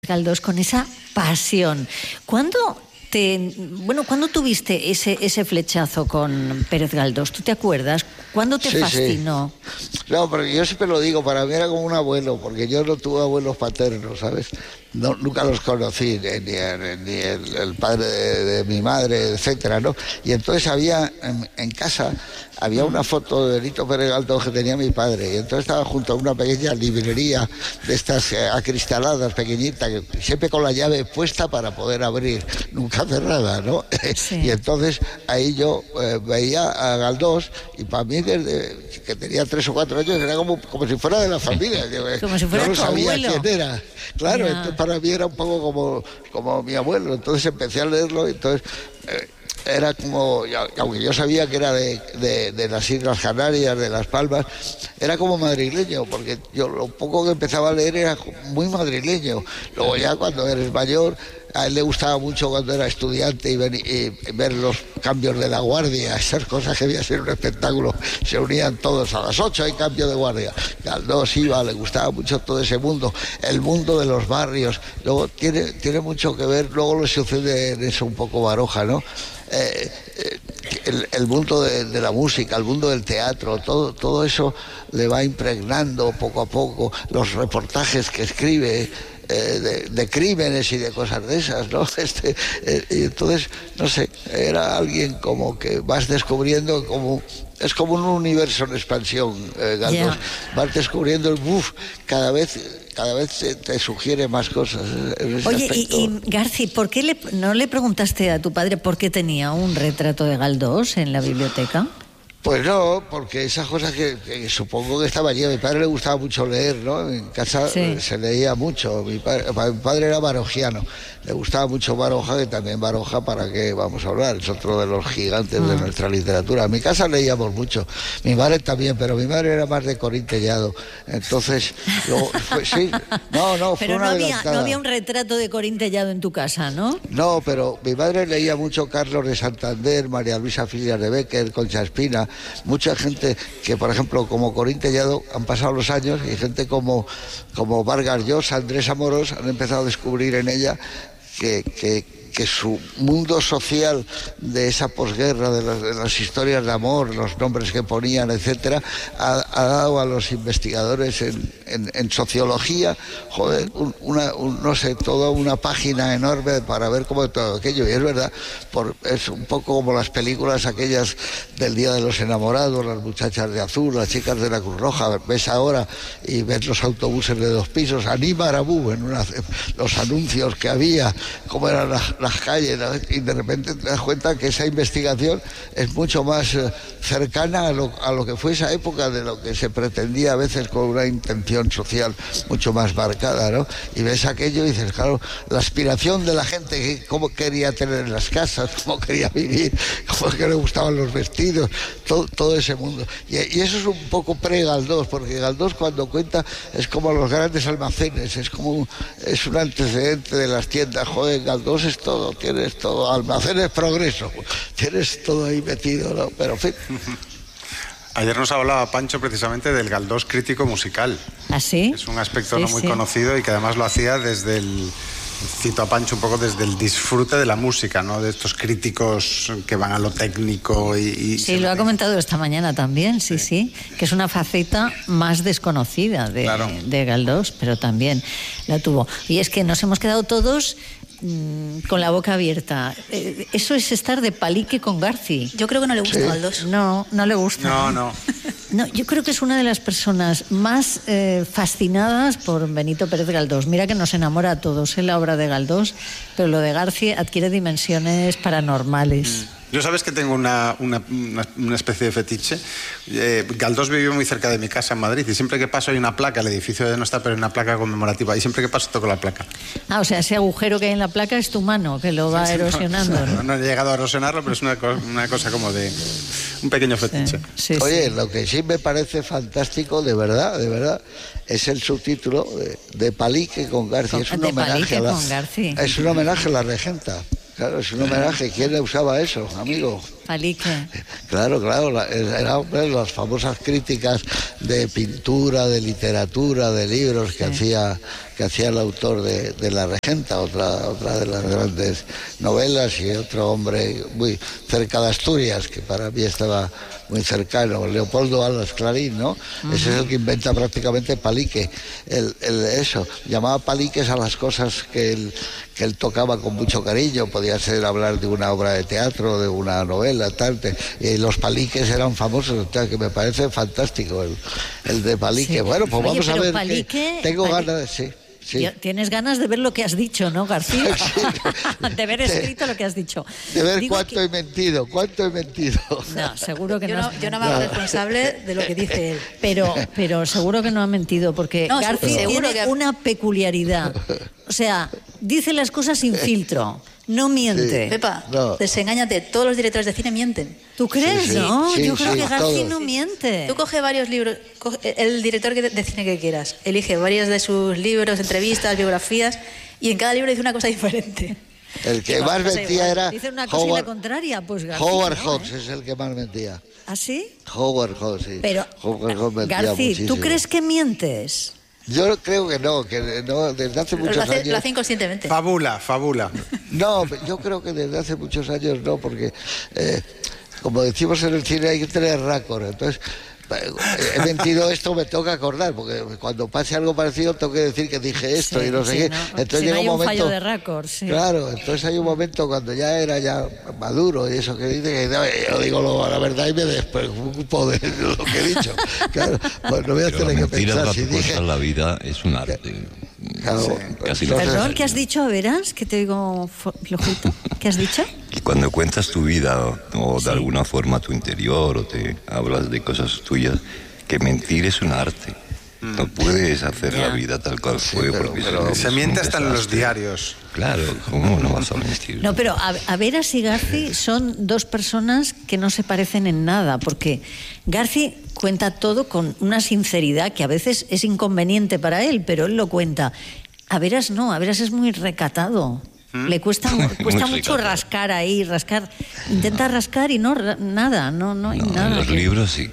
Galdós con esa pasión. ¿Cuándo tuviste ese flechazo con Pérez Galdós? ¿Tú te acuerdas? ¿Cuándo te fascinó? Sí. No, porque yo siempre lo digo, para mí era como un abuelo, porque yo no tuve abuelos paternos, ¿sabes? No, nunca los conocí, ni el padre de mi madre, etcétera, ¿no? Y entonces había en casa había una foto de Benito Pérez Galdós que tenía mi padre, y entonces estaba junto a una pequeña librería de estas acristaladas, pequeñita, que siempre con la llave puesta para poder abrir, nunca cerrada, ¿no? Sí. Y entonces ahí yo veía a Galdós, y para mí desde que tenía 3 o 4 años era como si fuera de la familia. Como si fuera yo no tu sabía abuelo. quién era. Claro, entonces para mí era un poco como mi abuelo. Entonces empecé a leerlo, y entonces era como, aunque yo sabía que era de las Islas Canarias, de Las Palmas, era como madrileño, porque yo lo poco que empezaba a leer era muy madrileño. Luego ya cuando eres mayor, a él le gustaba mucho cuando era estudiante y ver los cambios de la guardia, esas cosas que debía ser un espectáculo. Se unían todos a las 8, hay cambio de guardia. Galdós iba, le gustaba mucho todo ese mundo, el mundo de los barrios. Luego tiene mucho que ver, luego le sucede en eso un poco Baroja, ¿no? El mundo de la música, el mundo del teatro, todo eso le va impregnando poco a poco, los reportajes que escribe de crímenes y de cosas de esas, ¿no? Y entonces, no sé, era alguien como que vas descubriendo es como un universo en expansión, Galdós. Yeah. Vas descubriendo el cada vez te sugiere más cosas. Oye, y Garci, ¿por qué no le preguntaste a tu padre por qué tenía un retrato de Galdós en la biblioteca? Pues no, porque esas cosas que supongo que estaba allí. A mi padre le gustaba mucho leer, ¿no? En casa se leía mucho. Mi padre era barojiano. Le gustaba mucho Baroja, que también Baroja, ¿para qué vamos a hablar? Es otro de los gigantes de nuestra literatura. En mi casa leíamos mucho. Mi madre también, pero mi madre era más de Corín Tellado. Entonces, sí. No, fue una adelantada. No había un retrato de Corín Tellado en tu casa, ¿no? No, pero mi madre leía mucho Carlos de Santander, María Luisa Filias de Becker, Concha Espina. Mucha gente que, por ejemplo, como Corín Tellado, han pasado los años, y gente como Vargas Llosa, Andrés Amorós, han empezado a descubrir en ella que su mundo social de esa posguerra, de las historias de amor, los nombres que ponían, etcétera, ha dado a los investigadores en sociología, no sé, toda una página enorme para ver cómo todo aquello. Y es verdad, es un poco como las películas aquellas del Día de los Enamorados, las muchachas de azul, las chicas de la Cruz Roja. Ves ahora y ves los autobuses de 2 pisos, Anima Arabú, los anuncios que había, cómo eran las calles, ¿no? Y de repente te das cuenta que esa investigación es mucho más cercana a lo que fue esa época, de lo que se pretendía a veces con una intención social mucho más marcada, ¿no? Y ves aquello y dices, claro, la aspiración de la gente, cómo quería tener las casas, cómo quería vivir, cómo que le gustaban los vestidos, todo ese mundo. Y eso es un poco pre-Galdós, porque Galdós cuando cuenta es como los grandes almacenes, es un antecedente de las tiendas. Joder, Galdós es todo, tienes todo, almacenes Progreso, tienes todo ahí metido, ¿no? Pero en fin. Ayer nos hablaba Pancho precisamente del Galdós crítico musical. ¿Ah, sí? Es un aspecto no muy conocido, y que además lo hacía cito a Pancho un poco desde el disfrute de la música, ¿no? De estos críticos que van a lo técnico Sí, lo ha comentado esta mañana también, sí, que es una faceta más desconocida de Galdós, pero también la tuvo. Y es que nos hemos quedado todos con la boca abierta. Eso es estar de palique con Garci. Yo creo que no le gusta Galdós. No le gusta. No. No, yo creo que es una de las personas más fascinadas por Benito Pérez Galdós. Mira que nos enamora a todos la obra de Galdós, pero lo de Garci adquiere dimensiones paranormales. Yo sabes que tengo una especie de fetiche. Galdós vivió muy cerca de mi casa en Madrid, y siempre que paso hay una placa, el edificio ya no está, pero hay una placa conmemorativa, y siempre que paso toco la placa. O sea, ese agujero que hay en la placa es tu mano que lo va erosionando. No he llegado a erosionarlo, pero es una cosa como de un pequeño fetiche. Sí. Oye, lo que sí me parece fantástico, de verdad, es el subtítulo de Palique con Garci. Es un homenaje a la regenta. Claro, es un homenaje. ¿Quién le usaba eso, amigo? Palique. Claro, eran las famosas críticas de pintura, de literatura, de libros que que hacía el autor de La Regenta, otra de las grandes novelas, y otro hombre muy cerca de Asturias, que para mí estaba muy cercano, Leopoldo Alas Clarín, ¿no? Ese es el que inventa prácticamente palique. Eso, llamaba paliques a las cosas que él tocaba con mucho cariño. Podía ser hablar de una obra de teatro, de una novela, tal. Y los paliques eran famosos, o sea, que me parece fantástico el de palique. Sí. Bueno, pues vamos a ver. Tengo ganas, sí. Sí. Tienes ganas de ver lo que has dicho, ¿no, García? Sí. De ver escrito lo que has dicho. De ver cuánto he mentido. No, seguro que no. Yo no me hago responsable de lo que dice él. Pero seguro que no ha mentido, porque García tiene una peculiaridad. O sea, dice las cosas sin filtro. No miente. Sí. Pepa, desengáñate. Todos los directores de cine mienten. ¿Tú crees? Sí, no, sí, yo creo que García todos. no miente. Tú coge varios libros, el director de cine que quieras, elige varios de sus libros, entrevistas, biografías, y en cada libro dice una cosa diferente. El que más mentía era dice una cosa y la contraria, pues García. Howard Hawks es el que más mentía. ¿Ah, sí? Howard Hawks, sí. Pero, Howard Hawks mentía García, muchísimo. ¿tú crees que mientes? Yo creo que no, desde hace muchos años... Lo hace inconscientemente. Fabula. No, yo creo que desde hace muchos años no, porque como decimos en el cine hay que tener récord. Entonces, he mentido esto, me tengo que acordar, porque cuando pase algo parecido tengo que decir que dije esto y no sé qué. No. Entonces si llega no hay un momento... fallo de récord, sí. Claro, entonces hay un momento cuando ya era maduro y eso que dice que yo digo la verdad y me despreocupo de lo que he dicho. Claro, pues no voy a tener que pensar si dije... La vida es un arte. Claro, casi Perdón, ¿qué has dicho? ¿Verás? Que te digo flojito. ¿Qué has dicho? Y cuando cuentas tu vida o de alguna forma tu interior o te hablas de cosas tuyas, que mentir es un arte. No puedes hacer la vida tal cual fue, porque se miente hasta en los diarios. Claro, ¿cómo no vas a mentir? No, pero a Veras y Garci son dos personas que no se parecen en nada, porque Garci cuenta todo con una sinceridad que a veces es inconveniente para él, pero él lo cuenta. A Veras no, a Veras es muy recatado. Le cuesta mucho rascar ahí, intenta rascar y no nada, no hay nada. En los libros sí,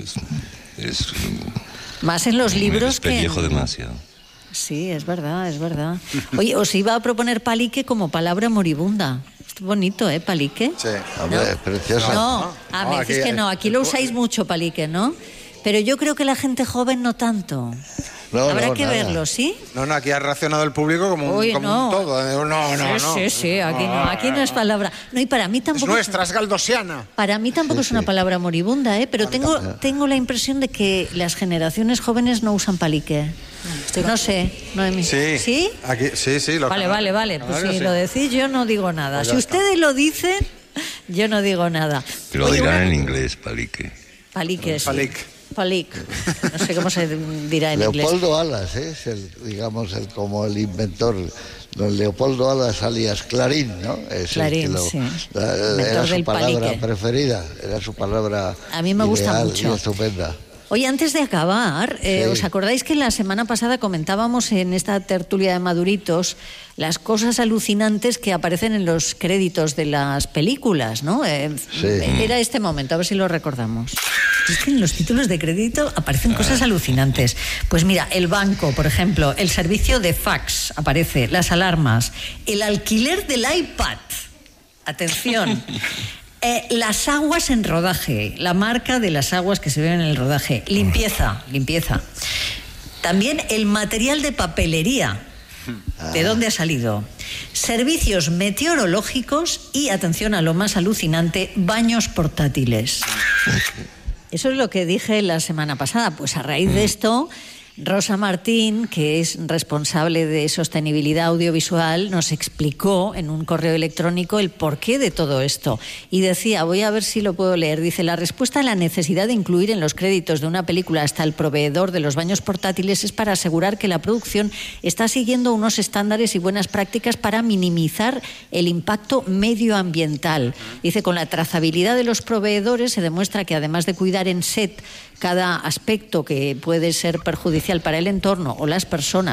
es más en los libros que... Despellejo demasiado. Sí, es verdad. Oye, os iba a proponer palique como palabra moribunda. Es bonito, ¿eh? Palique. Sí, hombre, es precioso. No, me dices que no, aquí lo usáis mucho, palique, ¿no? Pero yo creo que la gente joven no tanto. Habrá que verlo, ¿sí? No, aquí ha reaccionado el público como un todo. No. Sí, aquí no es palabra. No, y para mí tampoco... Es nuestra, es galdosiana. Para mí tampoco es una palabra moribunda, ¿eh? Pero tengo la impresión de que las generaciones jóvenes no usan palique. No sé, Noemí. Sí. Aquí, sí. Vale. Pues si lo decís, yo no digo nada. Pues si ustedes lo dicen, yo no digo nada. Lo dirán en inglés, palique. Palique, sí. Palique. No sé cómo se dirá en inglés. Leopoldo Alas, como el inventor. Don Leopoldo Alas alias Clarín, ¿no? Clarín, sí. Era su palabra preferida, era su palabra a mí me gusta mucho. Y estupenda. Oye, antes de acabar, ¿os acordáis que la semana pasada comentábamos en esta tertulia de Maduritos las cosas alucinantes que aparecen en los créditos de las películas, ¿no? Era este momento, a ver si lo recordamos. Es que en los títulos de crédito aparecen cosas alucinantes. Pues mira, el banco, por ejemplo, el servicio de fax aparece, las alarmas, el alquiler del iPad. Atención. Las aguas en rodaje, la marca de las aguas que se ven en el rodaje. Limpieza. También el material de papelería. ¿De dónde ha salido? Servicios meteorológicos y, atención a lo más alucinante, baños portátiles. Eso es lo que dije la semana pasada. Pues a raíz de esto, Rosa Martín, que es responsable de sostenibilidad audiovisual, nos explicó en un correo electrónico el porqué de todo esto. Y decía, voy a ver si lo puedo leer, dice, la respuesta a la necesidad de incluir en los créditos de una película hasta el proveedor de los baños portátiles es para asegurar que la producción está siguiendo unos estándares y buenas prácticas para minimizar el impacto medioambiental. Dice, con la trazabilidad de los proveedores se demuestra que además de cuidar en set cada aspecto que puede ser perjudicial para el entorno o las personas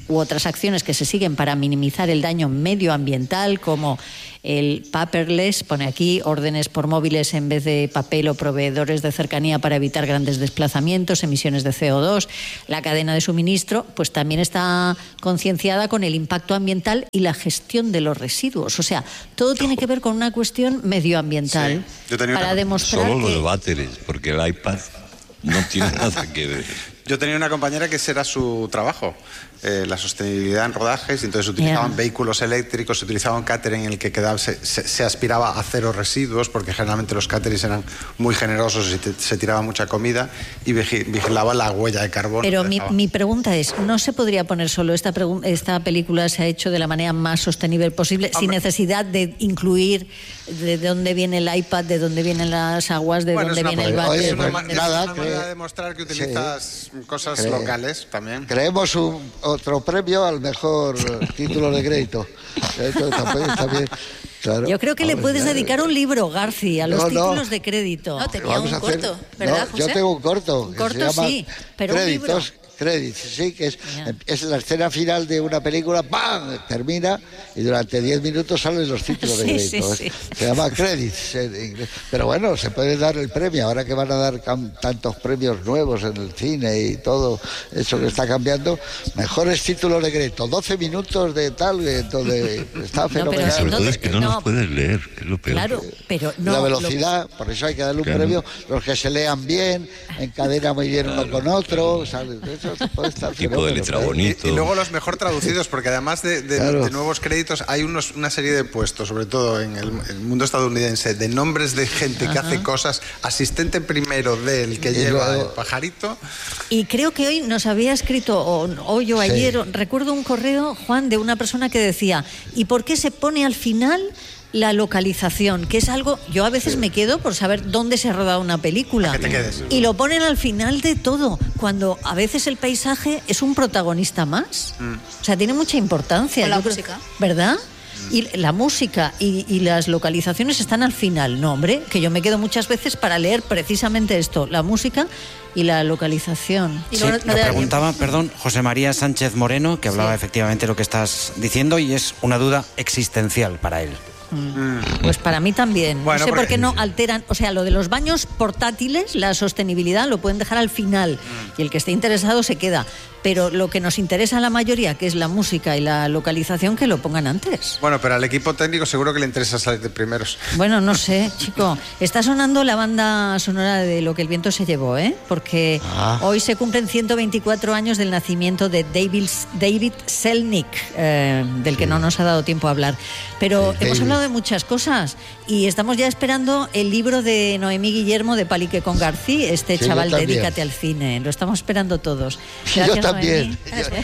u otras acciones que se siguen para minimizar el daño medioambiental, como el paperless, pone aquí, órdenes por móviles en vez de papel o proveedores de cercanía para evitar grandes desplazamientos, emisiones de CO2. La cadena de suministro pues también está concienciada con el impacto ambiental y la gestión de los residuos. O sea, todo tiene que ver con una cuestión medioambiental, para demostrar solo que... los váteres, porque el iPad no tiene nada que ver. Yo tenía una compañera que ese era su trabajo, la sostenibilidad en rodajes, y entonces utilizaban vehículos eléctricos, se utilizaba un catering en el que se aspiraba a cero residuos, porque generalmente los caterings eran muy generosos y se tiraba mucha comida, y vigilaba la huella de carbono. Pero mi pregunta es, ¿no se podría poner solo esta película se ha hecho de la manera más sostenible posible, sin necesidad de incluir de dónde viene el iPad, de dónde vienen las aguas, de dónde viene el váter? Es una manera de demostrar que utilizas cosas locales también. Creemos otro premio al mejor título de crédito. Esto también, claro. Yo creo que le puedes dedicar un libro, García, a los títulos de crédito. No, tenía un corto, ¿verdad, José? Yo tengo un corto. Un corto sí, pero Créditos, un libro. Credits, sí, que es la escena final de una película, ¡pam!, termina y durante 10 minutos salen los títulos de crédito. Sí. Se llama Credits en inglés. Pero bueno, se puede dar el premio, ahora que van a dar tantos premios nuevos en el cine y todo eso que está cambiando, mejores títulos de crédito, 12 minutos de tal, entonces está fenomenal. Sobre todo es que no los puedes leer, que es lo peor. Claro, pero no... La velocidad, por eso hay que darle un premio, los que se lean bien, encadena muy bien uno con otro, ¿sabes? Eso puede estar tipo de letra bonito. Y luego los mejor traducidos, porque además de nuevos créditos hay una serie de puestos, sobre todo en el mundo estadounidense, de nombres de gente que hace cosas, asistente primero del que lleva el pajarito. Y creo que hoy nos había escrito, hoy o ayer, recuerdo un correo, Juan, de una persona que decía, ¿y por qué se pone al final la localización? Que es algo, yo a veces me quedo por saber dónde se ha rodado una película. Que te quedes. Y lo ponen al final de todo, cuando a veces el paisaje es un protagonista más. O sea, tiene mucha importancia. O la música. ¿Verdad? Y la música y las localizaciones están al final. No, hombre, que yo me quedo muchas veces para leer precisamente esto, la música y la localización. Sí, lo preguntaba, perdón, José María Sánchez Moreno, que hablaba efectivamente de lo que estás diciendo, y es una duda existencial para él. Pues para mí también. Bueno, no sé por qué no alteran, o sea, lo de los baños portátiles, la sostenibilidad lo pueden dejar al final y el que esté interesado se queda. Pero lo que nos interesa a la mayoría, que es la música y la localización, que lo pongan antes. Bueno, pero al equipo técnico seguro que le interesa salir de primeros. Bueno, no sé, chico. Está sonando la banda sonora de Lo que el viento se llevó, ¿eh? Porque hoy se cumplen 124 años del nacimiento de David Selznick, del que no nos ha dado tiempo a hablar. Pero hemos hablado de muchas cosas y estamos ya esperando el libro de Noemí Guillermo de Palique con García, chaval, dedícate al cine. Lo estamos esperando todos. Gracias, también.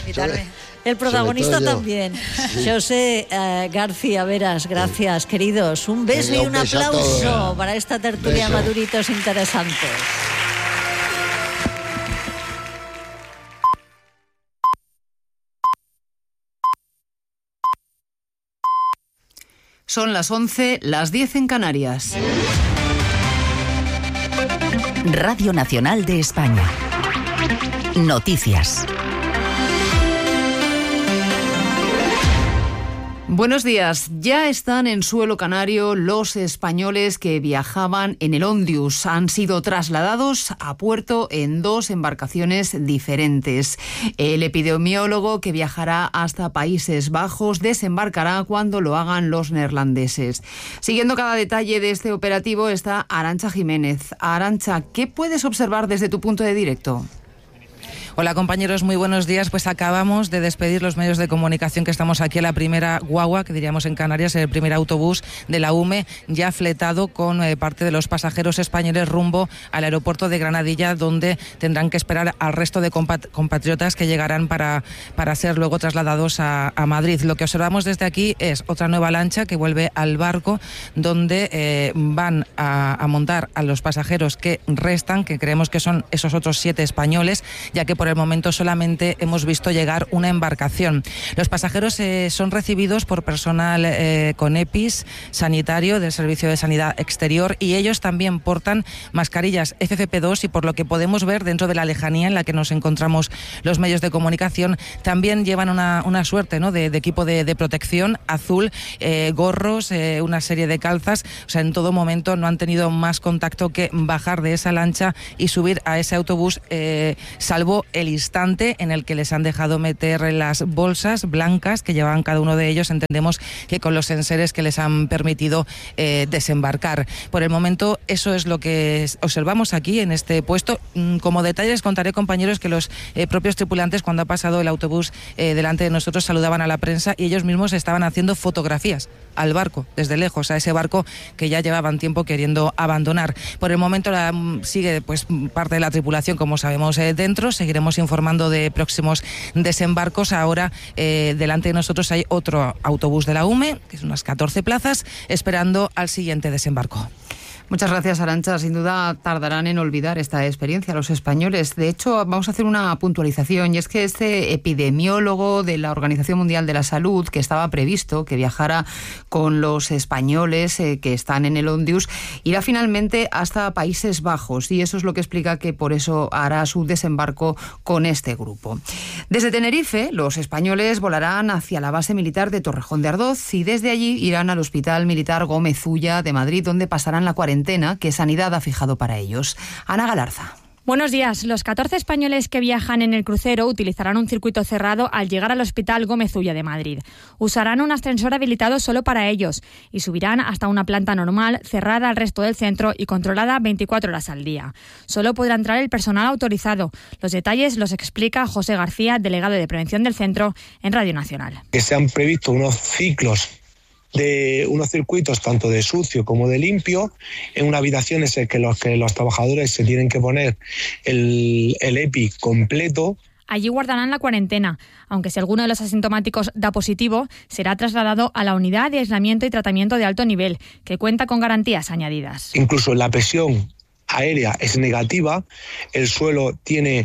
El protagonista también. José García Veras, gracias, queridos. Un beso y un aplauso para esta tertulia Maduritos interesantes. Son las 11, las 10 en Canarias. Radio Nacional de España. Noticias. Buenos días. Ya están en suelo canario los españoles que viajaban en el Ondius. Han sido trasladados a puerto en 2 embarcaciones diferentes. El epidemiólogo que viajará hasta Países Bajos desembarcará cuando lo hagan los neerlandeses. Siguiendo cada detalle de este operativo está Arantxa Jiménez. Arantxa, ¿qué puedes observar desde tu punto de directo? Hola compañeros, muy buenos días. Pues acabamos de despedir los medios de comunicación que estamos aquí en la primera guagua, que diríamos en Canarias, el primer autobús de la UME, ya fletado con parte de los pasajeros españoles rumbo al aeropuerto de Granadilla, donde tendrán que esperar al resto de compatriotas que llegarán para ser luego trasladados a Madrid. Lo que observamos desde aquí es otra nueva lancha que vuelve al barco, donde van a montar a los pasajeros que restan, que creemos que son esos otros 7 españoles, ya que por por el momento solamente hemos visto llegar una embarcación. Los pasajeros son recibidos por personal con EPIs sanitario del Servicio de Sanidad Exterior, y ellos también portan mascarillas FFP2, y por lo que podemos ver dentro de la lejanía en la que nos encontramos los medios de comunicación, también llevan una suerte, ¿no?, de equipo de protección azul, gorros, una serie de calzas. O sea, en todo momento no han tenido más contacto que bajar de esa lancha y subir a ese autobús, salvo el instante en el que les han dejado meter las bolsas blancas que llevaban cada uno de ellos, entendemos que con los enseres que les han permitido desembarcar. Por el momento eso es lo que observamos aquí en este puesto. Como detalle les contaré, compañeros, que los propios tripulantes, cuando ha pasado el autobús delante de nosotros, saludaban a la prensa y ellos mismos estaban haciendo fotografías al barco, desde lejos, a ese barco que ya llevaban tiempo queriendo abandonar. Por el momento sigue pues parte de la tripulación, como sabemos, dentro. Seguiremos informando de próximos desembarcos. Ahora delante de nosotros hay otro autobús de la UME, que es unas 14 plazas, esperando al siguiente desembarco. Muchas gracias, Arantxa. Sin duda tardarán en olvidar esta experiencia los españoles. De hecho, vamos a hacer una puntualización, y es que este epidemiólogo de la Organización Mundial de la Salud, que estaba previsto que viajara con los españoles que están en el Ondius, irá finalmente hasta Países Bajos, y eso es lo que explica que por eso hará su desembarco con este grupo. Desde Tenerife, los españoles volarán hacia la base militar de Torrejón de Ardoz, y desde allí irán al Hospital Militar Gómez Ulla de Madrid, donde pasarán la cuarentena que Sanidad ha fijado para ellos. Ana Galarza. Buenos días. Los 14 españoles que viajan en el crucero utilizarán un circuito cerrado al llegar al Hospital Gómez Ulla de Madrid. Usarán un ascensor habilitado solo para ellos y subirán hasta una planta normal, cerrada al resto del centro y controlada 24 horas al día. Solo podrá entrar el personal autorizado. Los detalles los explica José García, delegado de prevención del centro, en Radio Nacional. Que se han previsto unos ciclos de unos circuitos tanto de sucio como de limpio, en una habitación en la que los trabajadores se tienen que poner el EPI completo. Allí guardarán la cuarentena, aunque si alguno de los asintomáticos da positivo, será trasladado a la unidad de aislamiento y tratamiento de alto nivel, que cuenta con garantías añadidas. Incluso la presión aérea es negativa, el suelo tiene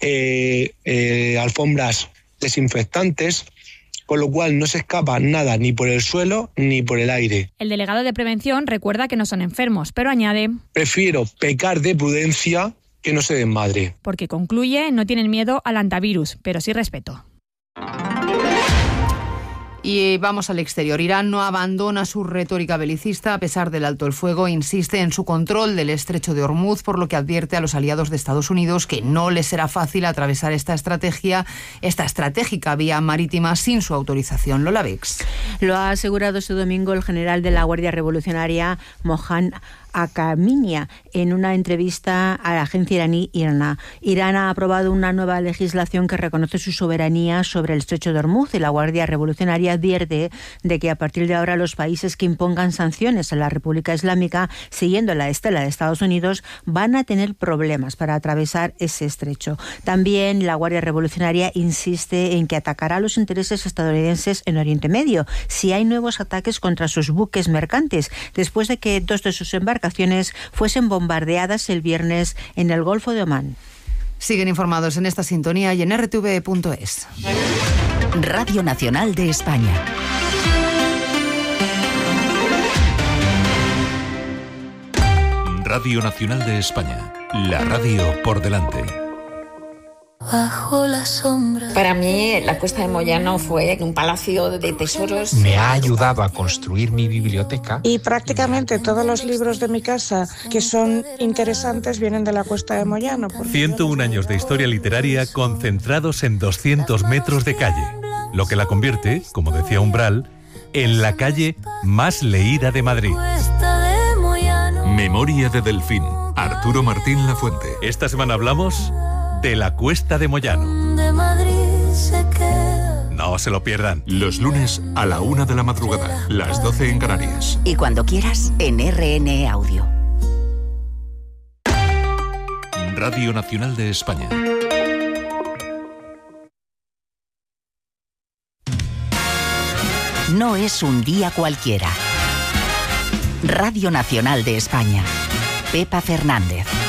alfombras desinfectantes, con lo cual no se escapa nada ni por el suelo ni por el aire. El delegado de prevención recuerda que no son enfermos, pero añade: prefiero pecar de prudencia que no se desmadre. Porque concluye, no tienen miedo al antivirus, pero sí respeto. Y vamos al exterior. Irán no abandona su retórica belicista a pesar del alto el fuego. Insiste en su control del estrecho de Hormuz, por lo que advierte a los aliados de Estados Unidos que no les será fácil atravesar esta estratégica vía marítima sin su autorización. Lola Bex. Lo ha asegurado este domingo el general de la Guardia Revolucionaria, Mohan Akaminia, en una entrevista a la agencia iraní IRNA. Irán ha aprobado una nueva legislación que reconoce su soberanía sobre el estrecho de Hormuz, y la Guardia Revolucionaria advierte de que a partir de ahora los países que impongan sanciones a la República Islámica, siguiendo la estela de Estados Unidos, van a tener problemas para atravesar ese estrecho. También la Guardia Revolucionaria insiste en que atacará los intereses estadounidenses en Oriente Medio si hay nuevos ataques contra sus buques mercantes, después de que 2 de sus embarcaciones fuesen bombardeadas el viernes en el Golfo de Omán. Siguen informados en esta sintonía y en rtv.es. Radio Nacional de España. Radio Nacional de España. La radio por delante. Bajo la sombra. Para mí, la Cuesta de Moyano fue un palacio de tesoros. Me ha ayudado a construir mi biblioteca. Y prácticamente todos los libros de mi casa que son interesantes vienen de la Cuesta de Moyano. 101 años de historia literaria concentrados en 200 metros de calle, lo que la convierte, como decía Umbral, en la calle más leída de Madrid. Memoria de Delfín, Arturo Martín Lafuente. Esta semana hablamos de la Cuesta de Moyano. No se lo pierdan. Los lunes a la 1 de la madrugada, las 12 en Canarias. Y cuando quieras, en RNE Audio. Radio Nacional de España. No es un día cualquiera. Radio Nacional de España. Pepa Fernández.